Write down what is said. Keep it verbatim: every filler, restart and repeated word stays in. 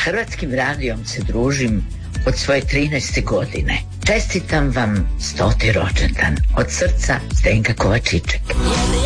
Hrvatskim radijom se družim od svoje trinaeste godine. Čestitam vam stoti rođendan. Od srca, Zdenka Kovačiček.